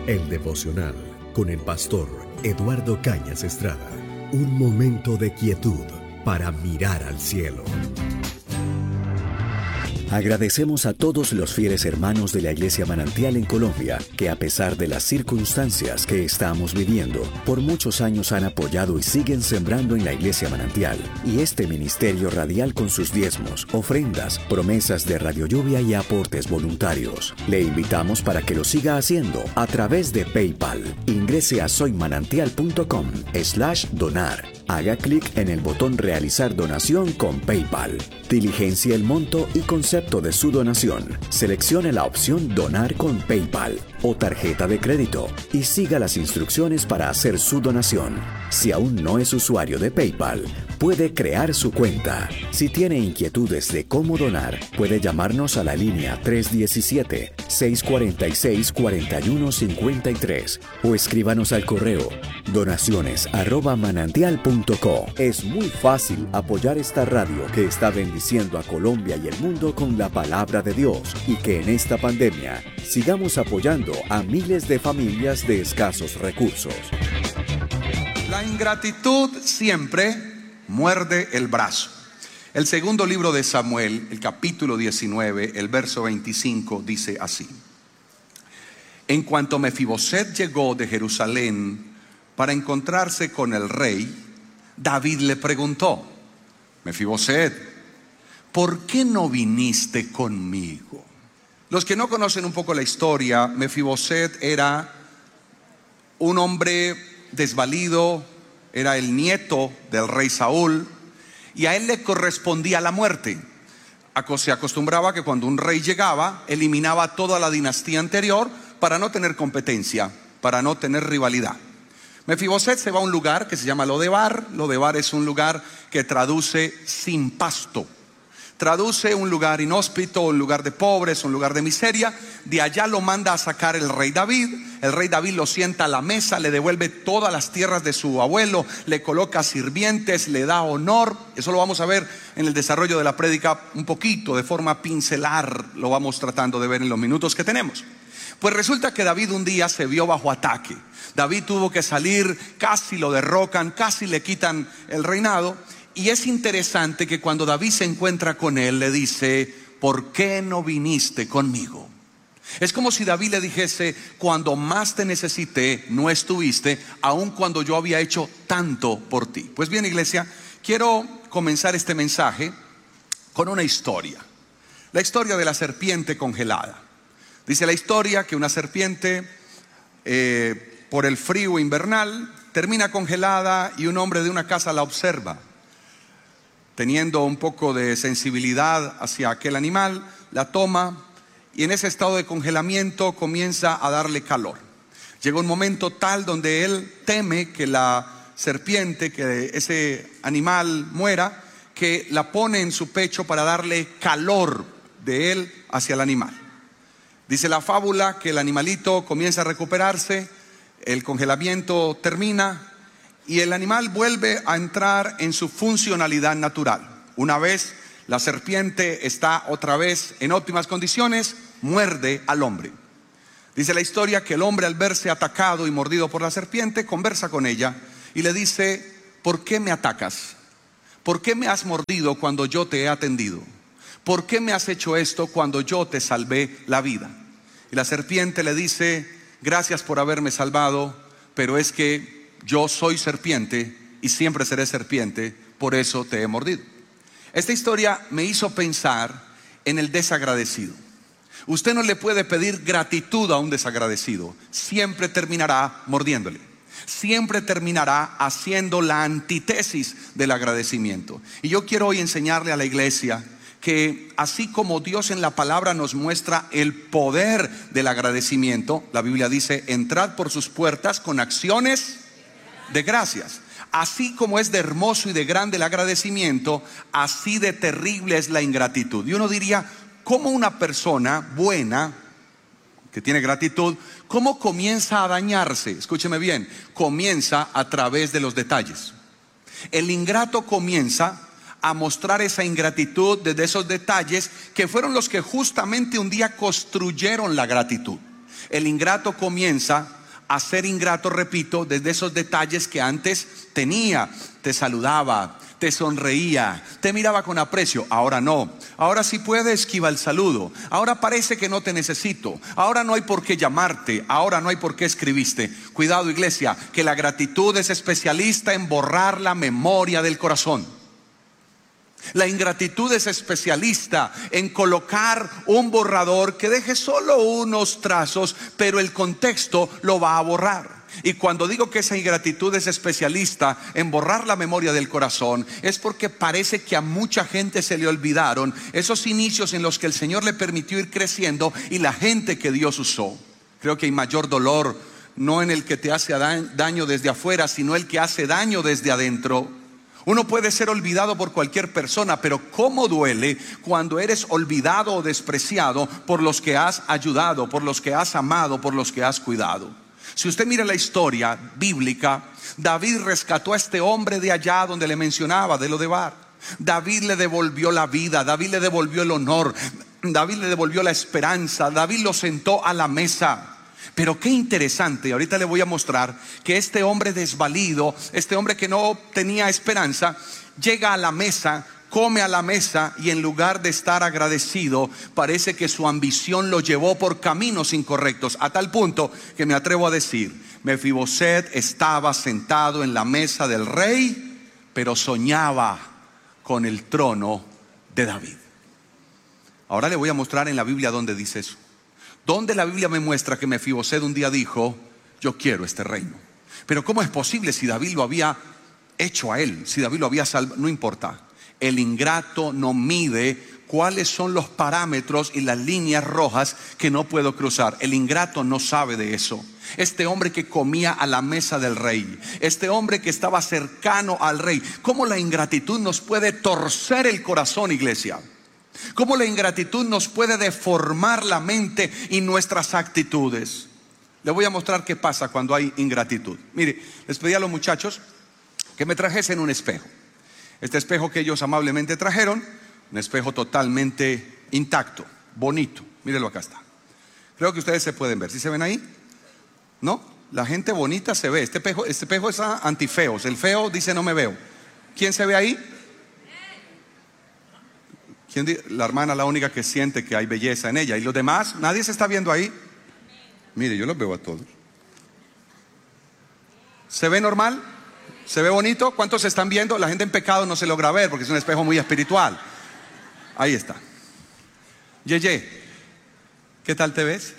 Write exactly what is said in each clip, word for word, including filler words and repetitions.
El devocional con el pastor Eduardo Cañas Estrada. Un momento de quietud para mirar al cielo. Agradecemos a todos los fieles hermanos de la Iglesia Manantial en Colombia, que a pesar de las circunstancias que estamos viviendo, por muchos años han apoyado y siguen sembrando en la Iglesia Manantial y este ministerio radial con sus diezmos, ofrendas, promesas de Radio Lluvia y aportes voluntarios. Le invitamos para que lo siga haciendo a través de PayPal. Ingrese a soymanantial.com slash donar. Haga clic en el botón Realizar donación con PayPal. Diligencia el monto y concepto de su donación. Seleccione la opción Donar con PayPal o tarjeta de crédito y siga las instrucciones para hacer su donación. Si aún no es usuario de PayPal, puede crear su cuenta. Si tiene inquietudes de cómo donar, puede llamarnos a la línea tres uno siete, seis cuatro seis, cuatro uno cinco tres o escríbanos al correo donaciones arroba manantial punto co. Es muy fácil apoyar esta radio que está bendiciendo a Colombia y el mundo con la palabra de Dios, y que en esta pandemia sigamos apoyando a miles de familias de escasos recursos. La ingratitud siempre muerde el brazo. El segundo libro de Samuel, el capítulo diecinueve, el verso veinticinco, dice así: En cuanto Mefiboset llegó de Jerusalén para encontrarse con el rey, David le preguntó: Mefiboset, ¿por qué no viniste conmigo? Los que no conocen un poco la historia, Mefiboset era un hombre desvalido, era el nieto del rey Saúl, y a él le correspondía la muerte. Se acostumbraba que cuando un rey llegaba, eliminaba toda la dinastía anterior para no tener competencia, para no tener rivalidad. Mefiboset se va a un lugar que se llama Lodebar. Lodebar es un lugar que traduce sin pasto. Traduce un lugar inhóspito, un lugar de pobres, un lugar de miseria. De allá lo manda a sacar el rey David. El rey David lo sienta a la mesa, le devuelve todas las tierras de su abuelo, le coloca sirvientes, le da honor. Eso lo vamos a ver en el desarrollo de la prédica un poquito, de forma pincelar. Lo vamos tratando de ver en los minutos que tenemos. Pues resulta que David un día se vio bajo ataque. David tuvo que salir, casi lo derrocan, casi le quitan el reinado. Y es interesante que cuando David se encuentra con él, le dice: ¿por qué no viniste conmigo? Es como si David le dijese: cuando más te necesité, no estuviste, aun cuando yo había hecho tanto por ti. Pues bien, iglesia, quiero comenzar este mensaje con una historia. La historia de la serpiente congelada. Dice la historia que una serpiente, eh, por el frío invernal, termina congelada y un hombre de una casa la observa. Teniendo un poco de sensibilidad hacia aquel animal, la toma y en ese estado de congelamiento comienza a darle calor. Llega un momento tal donde él teme que la serpiente, que ese animal muera, que la pone en su pecho para darle calor de él hacia el animal. Dice la fábula que el animalito comienza a recuperarse, el congelamiento termina y el animal vuelve a entrar en su funcionalidad natural. Una vez la serpiente está otra vez en óptimas condiciones, muerde al hombre. Dice la historia que el hombre, al verse atacado y mordido por la serpiente, conversa con ella y le dice: ¿por qué me atacas? ¿Por qué me has mordido cuando yo te he atendido? ¿Por qué me has hecho esto cuando yo te salvé la vida? Y la serpiente le dice: gracias por haberme salvado, pero es que yo soy serpiente y siempre seré serpiente, por eso te he mordido. Esta historia me hizo pensar en el desagradecido. Usted no le puede pedir gratitud a un desagradecido. Siempre terminará mordiéndole. Siempre terminará haciendo la antítesis del agradecimiento. Y yo quiero hoy enseñarle a la iglesia que así como Dios en la palabra nos muestra el poder del agradecimiento, la Biblia dice: entrad por sus puertas con acciones de gracias. Así como es de hermoso y de grande el agradecimiento, así de terrible es la ingratitud. Y uno diría: ¿cómo una persona buena, que tiene gratitud, cómo comienza a dañarse? Escúcheme bien, comienza a través de los detalles. El ingrato comienza a mostrar esa ingratitud desde esos detalles que fueron los que justamente un día construyeron la gratitud. El ingrato comienza a ser ingrato, repito, desde esos detalles que antes tenía. Te saludaba, te sonreía, te miraba con aprecio. Ahora no, ahora sí puede, esquiva el saludo. Ahora parece que no te necesito. Ahora no hay por qué llamarte. Ahora no hay por qué escribiste. Cuidado, iglesia, que la gratitud es especialista en borrar la memoria del corazón. La ingratitud es especialista en colocar un borrador que deje solo unos trazos, pero el contexto lo va a borrar. Y cuando digo que esa ingratitud es especialista en borrar la memoria del corazón, es porque parece que a mucha gente se le olvidaron esos inicios en los que el Señor le permitió ir creciendo y la gente que Dios usó. Creo que hay mayor dolor no en el que te hace daño desde afuera, sino el que hace daño desde adentro. Uno puede ser olvidado por cualquier persona, pero cómo duele cuando eres olvidado o despreciado por los que has ayudado, por los que has amado, por los que has cuidado. Si usted mira la historia bíblica, David rescató a este hombre de allá donde le mencionaba, de Lodebar. David le devolvió la vida, David le devolvió el honor, David le devolvió la esperanza, David lo sentó a la mesa. Pero qué interesante, ahorita le voy a mostrar que este hombre desvalido, este hombre que no tenía esperanza, llega a la mesa, come a la mesa y en lugar de estar agradecido, parece que su ambición lo llevó por caminos incorrectos, a tal punto que me atrevo a decir, Mefiboset estaba sentado en la mesa del rey, pero soñaba con el trono de David. Ahora le voy a mostrar en la Biblia dónde dice eso. Donde la Biblia me muestra que Mefiboset un día dijo, yo quiero este reino. Pero ¿cómo es posible si David lo había hecho a él? Si David lo había salvado, no importa. El ingrato no mide cuáles son los parámetros y las líneas rojas que no puedo cruzar. El ingrato no sabe de eso. Este hombre que comía a la mesa del rey, este hombre que estaba cercano al rey. ¿Cómo la ingratitud nos puede torcer el corazón, iglesia? ¿Cómo la ingratitud nos puede deformar la mente y nuestras actitudes? Le voy a mostrar qué pasa cuando hay ingratitud. Mire, les pedí a los muchachos que me trajesen un espejo. Este espejo que ellos amablemente trajeron, un espejo totalmente intacto, bonito. Mírenlo, acá está. Creo que ustedes se pueden ver. ¿Sí se ven ahí? ¿No? La gente bonita se ve. Este espejo, este espejo es antifeos. El feo dice no me veo. ¿Quién se ve ahí? ¿Quién? La hermana, la única que siente que hay belleza en ella. ¿Y los demás? ¿Nadie se está viendo ahí? Mire, yo los veo a todos. ¿Se ve normal? ¿Se ve bonito? ¿Cuántos se están viendo? La gente en pecado no se logra ver porque es un espejo muy espiritual. Ahí está. Yeye, ¿qué tal te ves?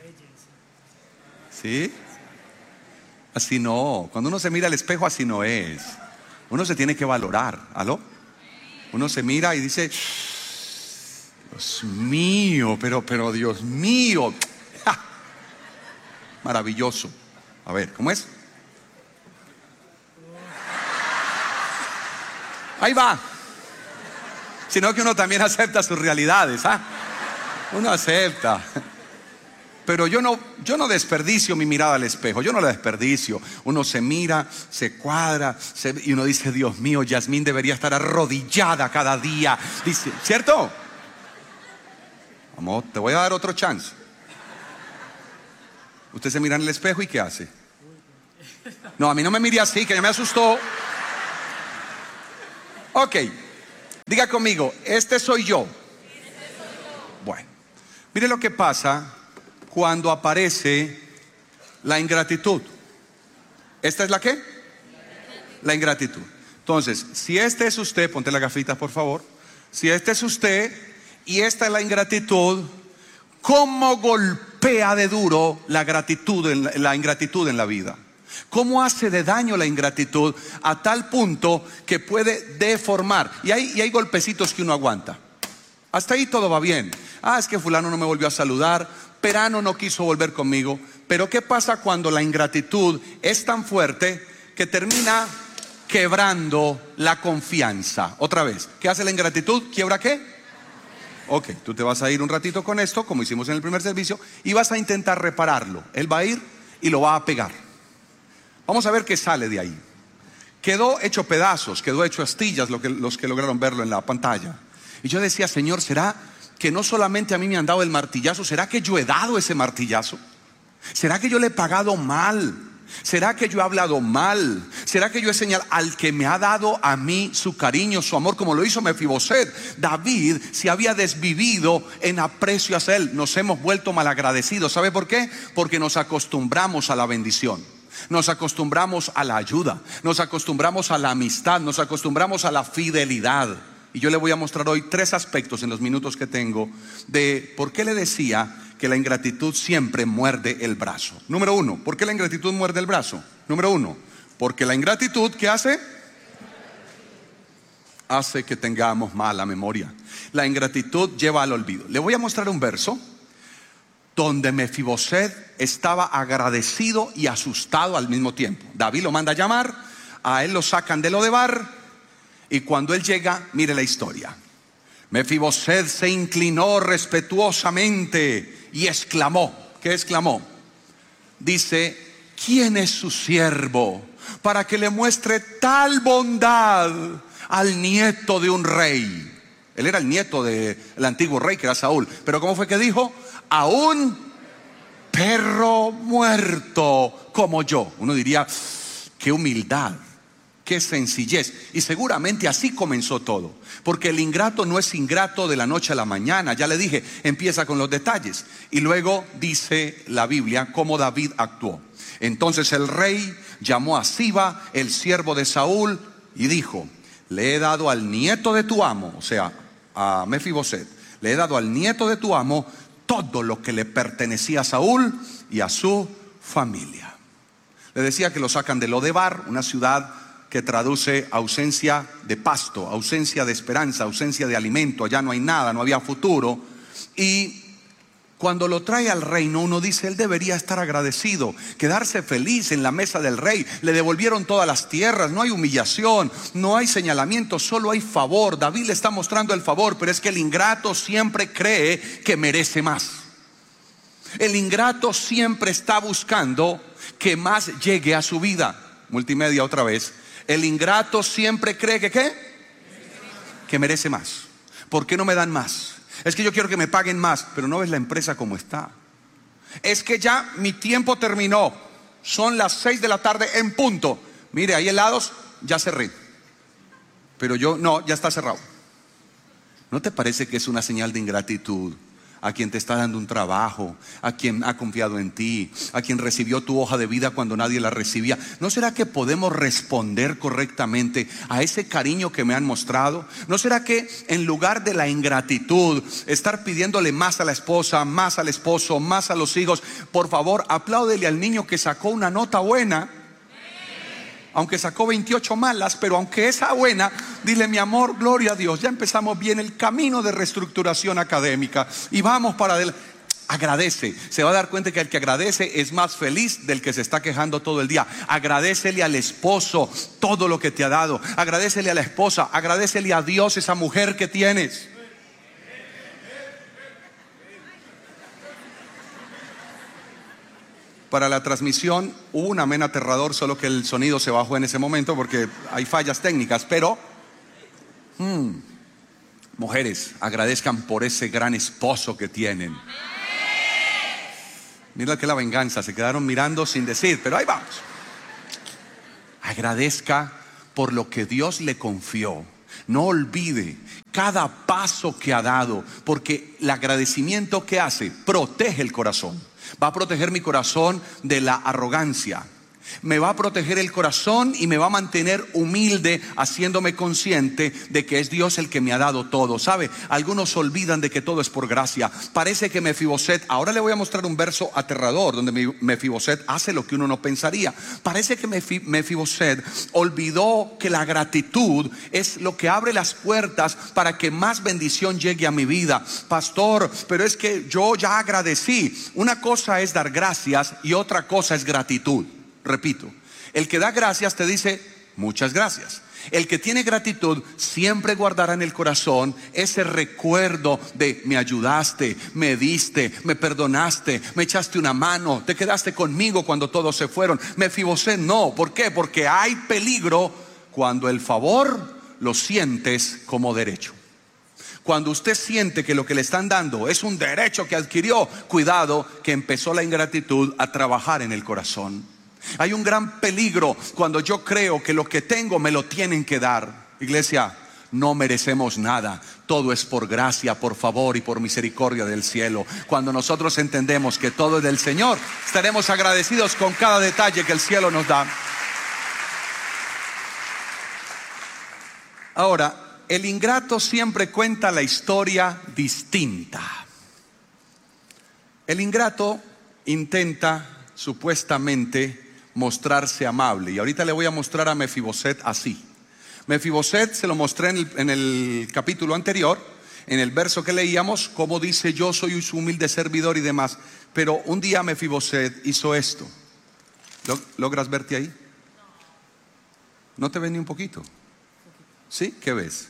¿Sí? Así no. Cuando uno se mira al espejo, así no es. Uno se tiene que valorar. ¿Aló? Uno se mira y dice, Dios mío, pero, pero Dios mío. ¡Ja! Maravilloso. A ver, ¿cómo es? Ahí va. Sino que uno también acepta sus realidades, ¿ah? Uno acepta. Pero yo no, yo no desperdicio mi mirada al espejo. Yo no la desperdicio. Uno se mira, se cuadra se, y uno dice, Dios mío, Yasmín debería estar arrodillada cada día. Dice, ¿cierto? Vamos, te voy a dar otro chance. Usted se mira en el espejo y ¿qué hace? No, a mí no me mire así, que ya me asustó. Ok, diga conmigo, este soy yo. Bueno, mire lo que pasa cuando aparece la ingratitud. ¿Esta es la qué? La ingratitud. Entonces, si este es usted, ponte las gafitas por favor. Si este es usted y esta es la ingratitud, ¿cómo golpea de duro la gratitud en la, la ingratitud en la vida? ¿Cómo hace de daño la ingratitud a tal punto que puede deformar? Y hay, y hay golpecitos que uno aguanta. Hasta ahí todo va bien. Ah, es que fulano no me volvió a saludar, perano no quiso volver conmigo. Pero ¿qué pasa cuando la ingratitud es tan fuerte que termina quebrando la confianza? Otra vez, ¿qué hace la ingratitud? ¿Quiebra qué? Ok, tú te vas a ir un ratito con esto, como hicimos en el primer servicio, y vas a intentar repararlo. Él va a ir y lo va a pegar. Vamos a ver qué sale de ahí. Quedó hecho pedazos, quedó hecho astillas lo que, los que lograron verlo en la pantalla. Y yo decía, Señor, ¿será que no solamente a mí me han dado el martillazo? ¿Será que yo he dado ese martillazo? ¿Será que yo le he pagado mal? ¿Será que yo he hablado mal? ¿Será que yo he señalado al que me ha dado a mí su cariño, su amor, como lo hizo Mefiboset? David se había desvivido en aprecio hacia él. Nos hemos vuelto malagradecidos. ¿Sabe por qué? Porque nos acostumbramos a la bendición, nos acostumbramos a la ayuda, nos acostumbramos a la amistad, nos acostumbramos a la fidelidad. Y yo le voy a mostrar hoy tres aspectos en los minutos que tengo de por qué le decía que la ingratitud siempre muerde el brazo. Número uno, ¿por qué la ingratitud muerde el brazo? Número uno, porque la ingratitud, ¿qué hace? Hace que tengamos mala memoria. La ingratitud lleva al olvido. Le voy a mostrar un verso donde Mefiboset estaba agradecido y asustado al mismo tiempo. David lo manda a llamar, a él lo sacan de Lodebar, y cuando él llega, mire la historia. Mefiboset se inclinó respetuosamente y exclamó. ¿Qué exclamó? Dice: ¿quién es su siervo para que le muestre tal bondad al nieto de un rey? Él era el nieto del antiguo rey, que era Saúl. Pero ¿cómo fue que dijo? A un perro muerto como yo. Uno diría: qué humildad, qué sencillez. Y seguramente así comenzó todo, porque el ingrato no es ingrato de la noche a la mañana. Ya le dije, empieza con los detalles. Y luego dice la Biblia cómo David actuó. Entonces el rey llamó a Siba, el siervo de Saúl, y dijo: le he dado al nieto de tu amo, o sea, a Mefiboset, le he dado al nieto de tu amo todo lo que le pertenecía a Saúl y a su familia. Le decía que lo sacan de Lodebar, una ciudad que traduce ausencia de pasto, ausencia de esperanza, ausencia de alimento. Allá no hay nada, no había futuro. Y cuando lo trae al reino, uno dice: él debería estar agradecido, quedarse feliz en la mesa del rey. Le devolvieron todas las tierras, no hay humillación, no hay señalamiento, solo hay favor. David le está mostrando el favor, pero es que el ingrato siempre cree que merece más. El ingrato siempre está buscando que más llegue a su vida. Multimedia otra vez. El ingrato siempre cree que ¿qué? Que merece más. ¿Por qué no me dan más? Es que yo quiero que me paguen más. Pero no ves la empresa como está. Es que ya mi tiempo terminó. Son las seis de la tarde en punto. Mire, hay helados, ya cerré. Pero yo, no, ya está cerrado. ¿No te parece que es una señal de ingratitud a quien te está dando un trabajo, a quien ha confiado en ti, a quien recibió tu hoja de vida cuando nadie la recibía? ¿No será que podemos responder correctamente a ese cariño que me han mostrado? ¿No será que en lugar de la ingratitud, estar pidiéndole más a la esposa, más al esposo, más a los hijos, por favor, apláudele al niño que sacó una nota buena? Aunque sacó veintiocho malas, pero aunque esa buena, dile: mi amor, gloria a Dios, ya empezamos bien el camino de reestructuración académica y vamos para adelante. Agradece. Se va a dar cuenta que el que agradece es más feliz del que se está quejando todo el día. Agradécele al esposo todo lo que te ha dado. Agradécele a la esposa. Agradécele a Dios esa mujer que tienes. Para la transmisión hubo un amén aterrador, solo que el sonido se bajó en ese momento porque hay fallas técnicas. Pero hmm, mujeres, agradezcan por ese gran esposo que tienen. Mira que la venganza, se quedaron mirando sin decir, pero ahí vamos. Agradezca por lo que Dios le confió. No olvide cada paso que ha dado, porque el agradecimiento que hace protege el corazón. Va a proteger mi corazón de la arrogancia. Me va a proteger el corazón y me va a mantener humilde, haciéndome consciente de que es Dios el que me ha dado todo. ¿Sabe? Algunos olvidan de que todo es por gracia. Parece que Mefiboset, ahora le voy a mostrar un verso aterrador donde Mefiboset hace lo que uno no pensaría. Parece que Mefiboset olvidó que la gratitud es lo que abre las puertas para que más bendición llegue a mi vida. Pastor, pero es que yo ya agradecí. Una cosa es dar gracias y otra cosa es gratitud. Repito, el que da gracias te dice muchas gracias. El que tiene gratitud siempre guardará en el corazón ese recuerdo de: me ayudaste, me diste, me perdonaste, me echaste una mano, te quedaste conmigo cuando todos se fueron. Mefiboset no. ¿Por qué? Porque hay peligro cuando el favor lo sientes como derecho. Cuando usted siente que lo que le están dando es un derecho que adquirió, cuidado que empezó la ingratitud a trabajar en el corazón. Hay un gran peligro cuando yo creo que lo que tengo me lo tienen que dar. Iglesia, no merecemos nada. Todo es por gracia, por favor y por misericordia del cielo. Cuando nosotros entendemos que todo es del Señor, estaremos agradecidos con cada detalle que el cielo nos da. Ahora, el ingrato siempre cuenta la historia distinta. El ingrato intenta supuestamente mostrarse amable. Y ahorita le voy a mostrar a Mefiboset así. Mefiboset se lo mostré en el, en el capítulo anterior, en el verso que leíamos, como dice: yo soy su humilde servidor y demás. Pero un día Mefiboset hizo esto. ¿Logras verte ahí? ¿No te ves ni un poquito? ¿Sí? ¿Qué ves?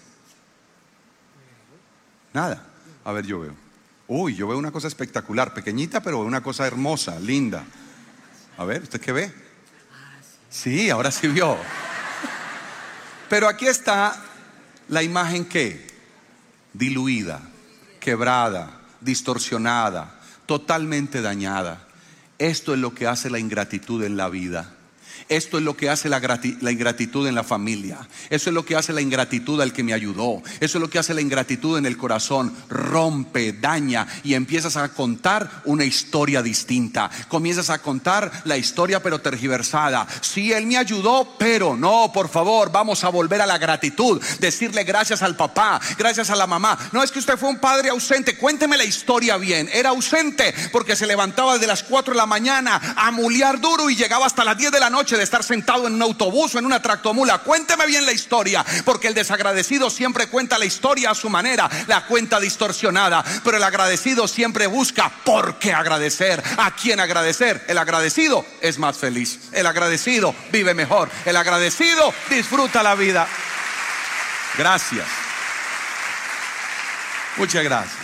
Nada. A ver, yo veo. Uy, yo veo una cosa espectacular, pequeñita, pero una cosa hermosa, linda. A ver, ¿usted qué ve? Sí, ahora sí vio. Pero aquí está la imagen que diluida, quebrada, distorsionada, totalmente dañada. Esto es lo que hace la ingratitud en la vida. Esto es lo que hace la, la ingratitud en la familia. Eso es lo que hace la ingratitud al que me ayudó. Eso es lo que hace la ingratitud en el corazón. Rompe, daña y empiezas a contar una historia distinta. Comienzas a contar la historia pero tergiversada. Sí, él me ayudó, pero no, por favor, vamos a volver a la gratitud. Decirle gracias al papá, gracias a la mamá. No es que usted fue un padre ausente. Cuénteme la historia bien. Era ausente porque se levantaba desde las cuatro de la mañana a mulear duro y llegaba hasta las diez de la noche de estar sentado en un autobús o en una tractomula. Cuénteme bien la historia, porque el desagradecido siempre cuenta la historia a su manera, la cuenta distorsionada, pero el agradecido siempre busca por qué agradecer, a quién agradecer. El agradecido es más feliz, el agradecido vive mejor, el agradecido disfruta la vida. Gracias. Muchas gracias.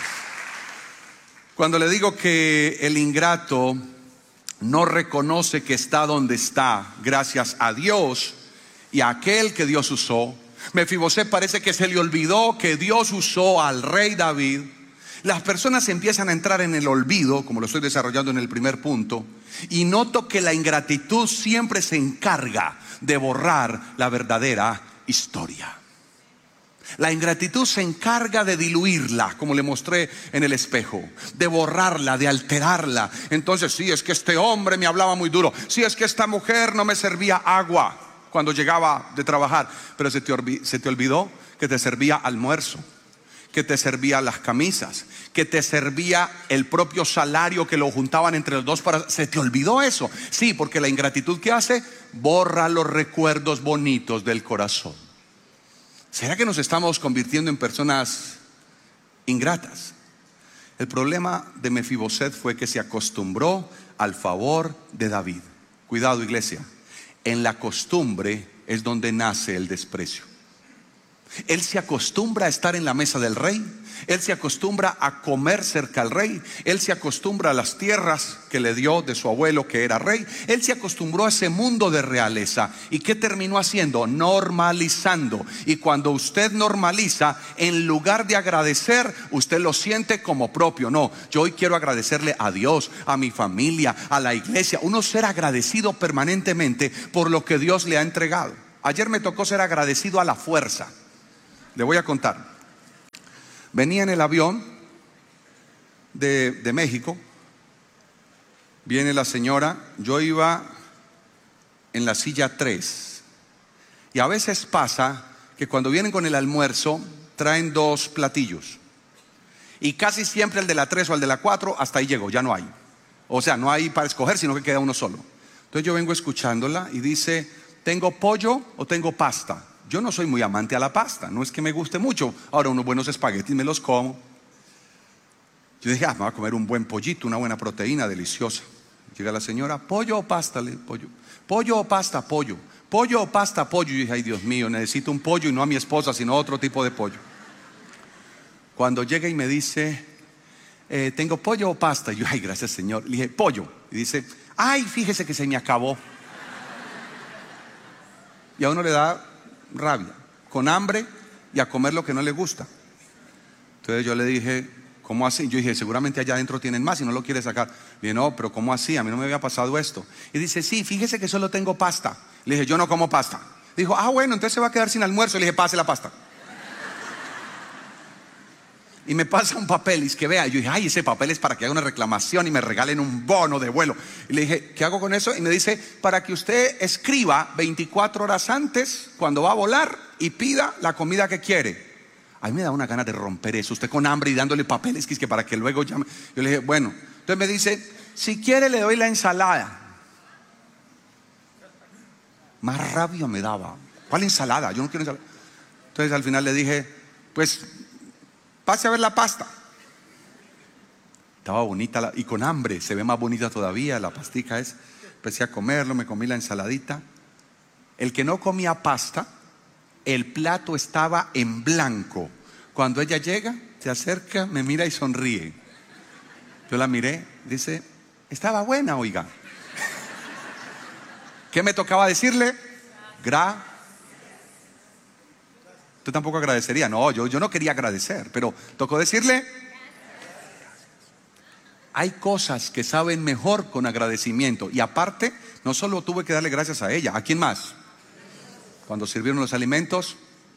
Cuando le digo que el ingrato no reconoce que está donde está gracias a Dios y a aquel que Dios usó, Mefiboset parece que se le olvidó que Dios usó al rey David. Las personas empiezan a entrar en el olvido, como lo estoy desarrollando en el primer punto, y noto que la ingratitud siempre se encarga de borrar la verdadera historia. La ingratitud se encarga de diluirla, como le mostré en el espejo, de borrarla, de alterarla. Entonces, sí, es que este hombre me hablaba muy duro. Sí, es que esta mujer no me servía agua cuando llegaba de trabajar. Pero se te, olvidó, se te olvidó que te servía almuerzo, que te servía las camisas, que te servía el propio salario que lo juntaban entre los dos para... ¿Se te olvidó eso? Sí, porque la ingratitud, ¿qué hace? Borra los recuerdos bonitos del corazón. ¿Será que nos estamos convirtiendo en personas ingratas? El problema de Mefiboset fue que se acostumbró al favor de David. Cuidado, iglesia. En la costumbre es donde nace el desprecio. Él se acostumbra a estar en la mesa del rey. Él se acostumbra a comer cerca al rey. Él se acostumbra a las tierras que le dio de su abuelo que era rey. Él se acostumbró a ese mundo de realeza. ¿Y qué terminó haciendo? Normalizando. Y cuando usted normaliza, en lugar de agradecer, usted lo siente como propio. No, yo hoy quiero agradecerle a Dios, a mi familia, a la iglesia. Uno ser agradecido permanentemente por lo que Dios le ha entregado. Ayer me tocó ser agradecido a la fuerza. Le voy a contar. Venía en el avión de, de México. Viene la señora. Yo iba en la silla tres. Y a veces pasa que cuando vienen con el almuerzo traen dos platillos. Y casi siempre el de la tres o el de la cuatro, hasta ahí llegó, ya no hay. O sea, no hay para escoger, sino que queda uno solo. Entonces yo vengo escuchándola y dice: ¿tengo pollo o tengo pasta? Yo no soy muy amante a la pasta, no es que me guste mucho. Ahora, unos buenos espaguetis me los como. Yo dije: ah, me voy a comer un buen pollito, una buena proteína deliciosa. Llega la señora: ¿pollo o pasta? Le, pollo. ¿Pollo o pasta? Pollo. ¿Pollo o pasta? Pollo. Y dije: ay, Dios mío, necesito un pollo, y no a mi esposa, sino otro tipo de pollo. Cuando llega y me dice: eh, ¿tengo pollo o pasta? Y yo: ay, gracias, señor. Le dije: pollo. Y dice: ay, fíjese que se me acabó. Y a uno le da rabia, con hambre y a comer lo que no le gusta. Entonces yo le dije, ¿cómo así? Yo dije, seguramente allá adentro tienen más y no lo quiere sacar. Le dije, no, pero ¿cómo así? A mí no me había pasado esto. Y dice, sí, fíjese que solo tengo pasta. Le dije, yo no como pasta. Dijo, ah, bueno, entonces se va a quedar sin almuerzo. Le dije, pase la pasta. Y me pasa un papel, y es que vea, yo dije, ay, ese papel es para que haga una reclamación y me regalen un bono de vuelo. Y le dije, ¿qué hago con eso? Y me dice, para que usted escriba veinticuatro horas antes cuando va a volar y pida la comida que quiere. A mí me da una gana de romper eso, usted con hambre y dándole papeles que es que para que luego llame. Yo le dije, bueno, entonces me dice, si quiere le doy la ensalada. Más rabia me daba. ¿Cuál ensalada? Yo no quiero ensalada. Entonces al final le dije, pues pase a ver la pasta. Estaba bonita la, y con hambre, se ve más bonita todavía la pastica es. Empecé a comerlo, me comí la ensaladita. El que no comía pasta, el plato estaba en blanco. Cuando ella llega, se acerca, me mira y sonríe. Yo la miré, dice, estaba buena, oiga. ¿Qué me tocaba decirle? Gra. Tú tampoco agradecería. No, yo, yo no quería agradecer, pero tocó decirle. Hay cosas que saben mejor con agradecimiento. Y aparte, no solo tuve que darle gracias a ella. ¿A quién más? Cuando sirvieron los alimentos,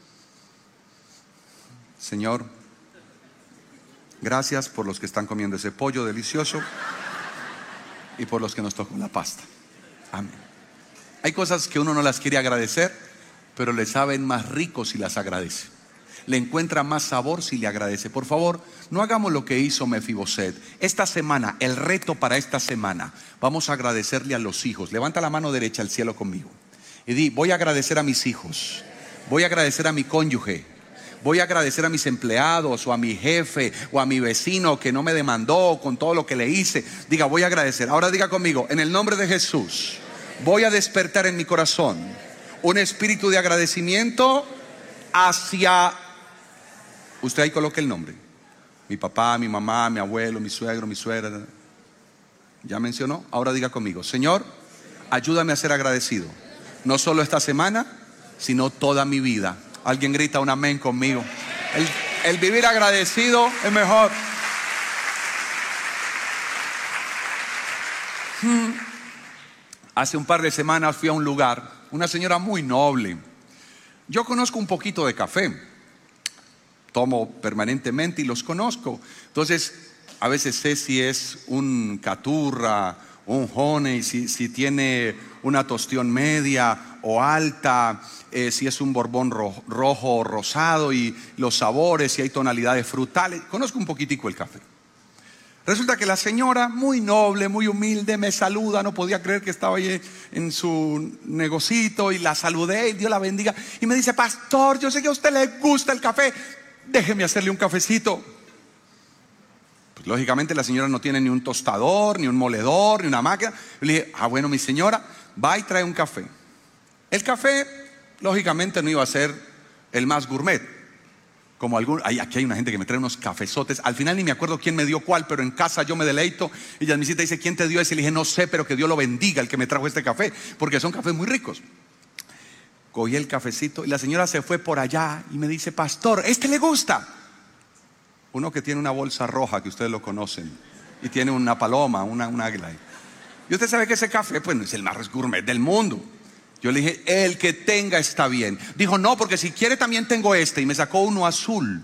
Señor, gracias por los que están comiendo ese pollo delicioso y por los que nos tocó la pasta. Amén. Hay cosas que uno no las quiere agradecer, pero le saben más rico si las agradece. Le encuentra más sabor si le agradece. Por favor, no hagamos lo que hizo Mefiboset. Esta semana, el reto para esta semana, vamos a agradecerle a los hijos. Levanta la mano derecha al cielo conmigo y di, voy a agradecer a mis hijos, voy a agradecer a mi cónyuge, voy a agradecer a mis empleados o a mi jefe o a mi vecino que no me demandó con todo lo que le hice. Diga, voy a agradecer. Ahora diga conmigo, en el nombre de Jesús, voy a despertar en mi corazón un espíritu de agradecimiento hacia... Usted ahí coloque el nombre. Mi papá, mi mamá, mi abuelo, mi suegro, mi suegra. ¿Ya mencionó? Ahora diga conmigo, Señor, ayúdame a ser agradecido. No solo esta semana, sino toda mi vida. Alguien grita un amén conmigo. El, el vivir agradecido es mejor. Hmm. Hace un par de semanas fui a un lugar, una señora muy noble. Yo conozco un poquito de café, tomo permanentemente y los conozco. Entonces, a veces sé si es un caturra, un honey, si, si tiene una tostión media o alta, eh, si es un borbón ro, rojo o rosado y los sabores, si hay tonalidades frutales. Conozco un poquitico el café. Resulta que la señora, muy noble, muy humilde, me saluda. No podía creer que estaba ahí en su negocito y la saludé y Dios la bendiga. Y me dice, pastor, yo sé que a usted le gusta el café, déjeme hacerle un cafecito. Pues lógicamente la señora no tiene ni un tostador, ni un moledor, ni una máquina. Yo le dije, ah bueno, mi señora, va y trae un café. El café, lógicamente no iba a ser el más gourmet. Como algún, ay, aquí hay una gente que me trae unos cafezotes. Al final ni me acuerdo quién me dio cuál, pero en casa yo me deleito. Y Yasmicita dice, ¿quién te dio ese? Y le dije, no sé, pero que Dios lo bendiga el que me trajo este café, porque son cafés muy ricos. Cogí el cafecito y la señora se fue por allá y me dice, pastor, ¿este le gusta? Uno que tiene una bolsa roja, que ustedes lo conocen, y tiene una paloma, una, un águila. Y usted sabe que ese café, pues no es el más gourmet del mundo. Yo le dije, el que tenga está bien. Dijo, no, porque si quiere también tengo este. Y me sacó uno azul.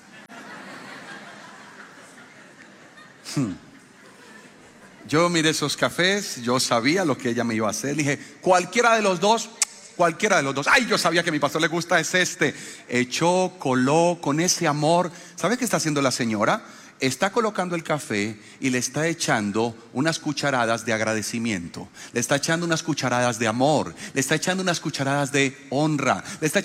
hmm. Yo miré esos cafés, yo sabía lo que ella me iba a hacer. Le dije, cualquiera de los dos, cualquiera de los dos. Ay, yo sabía que a mi pastor le gusta es este. Echó, coló con ese amor. ¿Sabe qué está haciendo la señora? Está colocando el café y le está echando unas cucharadas de agradecimiento, le está echando unas cucharadas de amor, le está echando unas cucharadas de honra, le está echando